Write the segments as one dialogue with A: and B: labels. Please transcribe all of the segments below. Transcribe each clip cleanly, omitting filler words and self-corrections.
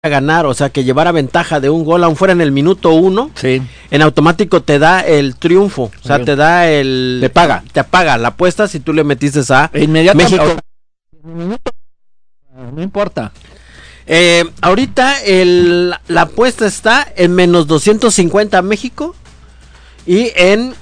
A: a ganar, o sea, que llevara ventaja de un gol, aún fuera en el minuto 1,
B: sí,
A: en automático te da el triunfo, o sea, te da el...
B: Te
A: paga la apuesta si tú le metiste a
B: inmediatamente
A: México.
B: No importa.
A: Ahorita la apuesta está en menos 250 México y en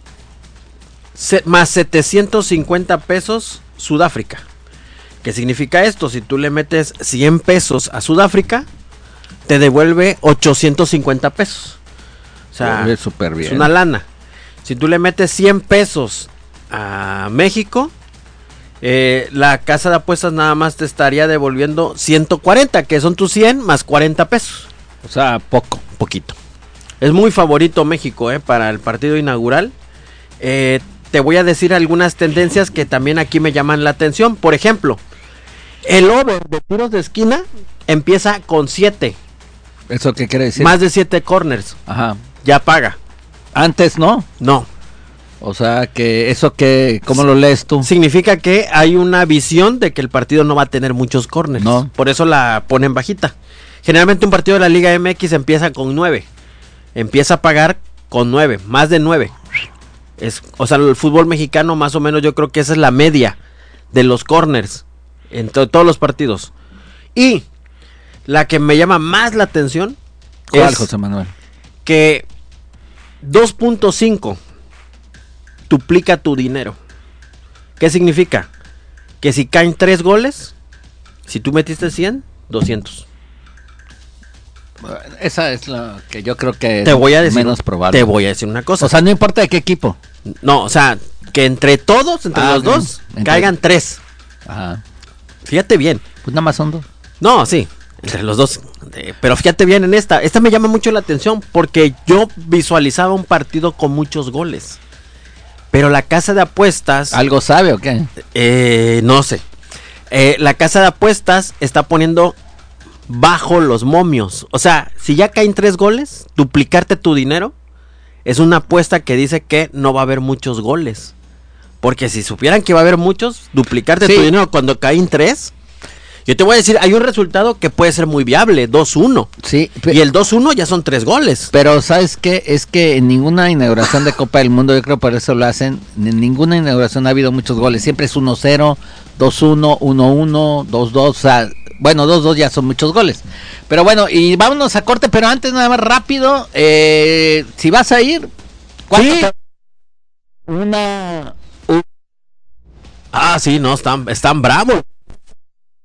A: más 750 pesos Sudáfrica. ¿Qué significa esto? Si tú le metes 100 pesos a Sudáfrica, te devuelve 850 pesos. O sea,
B: es súper bien.
A: Es una lana. Si tú le metes 100 pesos a México, la casa de apuestas nada más te estaría devolviendo 140, que son tus 100 más 40 pesos.
B: O sea,
A: Poquito. Es muy favorito México, para el partido inaugural. Te voy a decir algunas tendencias que también aquí me llaman la atención. Por ejemplo, el over de tiros de esquina empieza con 7.
B: ¿Eso qué quiere decir?
A: Más de 7 corners.
B: Ajá.
A: Ya paga.
B: Antes no.
A: No.
B: O sea, que eso que, ¿cómo lo lees tú?
A: Significa que hay una visión de que el partido no va a tener muchos corners.
B: No.
A: Por eso la ponen bajita. Generalmente un partido de la Liga MX empieza con 9. Empieza a pagar con 9, más de 9. O sea, el fútbol mexicano más o menos yo creo que esa es la media de los corners en todos los partidos. Y la que me llama más la atención
B: ¿Cuál,
A: es
B: José Manuel?
A: que 2.5 duplica tu dinero. ¿Qué significa? Que si caen 3 goles, si tú metiste 100, 200.
B: Esa es la que yo creo que
A: Te voy a decir,
B: menos probable.
A: Te voy a decir una cosa.
B: O sea, no importa de qué equipo.
A: No, o sea, que entre todos, entre los dos, caigan 3.
B: Ajá.
A: Fíjate bien.
B: Pues nada más son 2.
A: No, sí, entre los dos. Pero fíjate bien en esta. Esta me llama mucho la atención porque yo visualizaba un partido con muchos goles. Pero la casa de apuestas...
B: ¿Algo sabe o qué?
A: No sé. La casa de apuestas está poniendo bajo los momios. O sea, si ya caen 3 goles, duplicarte tu dinero es una apuesta que dice que no va a haber muchos goles. Porque si supieran que va a haber muchos, duplicarte tu dinero cuando caen 3... Yo te voy a decir, hay un resultado que puede ser muy viable, 2-1.
B: Sí.
A: Y el 2-1 ya son 3 goles.
B: Pero ¿sabes qué? Es que en ninguna inauguración de Copa del Mundo, yo creo por eso lo hacen, en ninguna inauguración ha habido muchos goles. Siempre es 1-0, 2-1, 1-1, 2-2, o sea, bueno, 2-2 ya son muchos goles. Pero bueno, y vámonos a corte, pero antes nada más rápido, si vas a ir, ¿cuánto?
A: Sí.
B: Una...
A: Sí, no, están bravos.